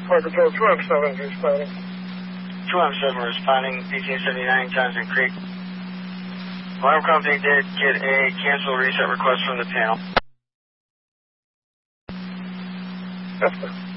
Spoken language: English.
Fire Control 2M7 responding. 2M7 responding, 1879 Johnson Creek. Alarm company did get a cancel reset request from the panel. Yes, sir.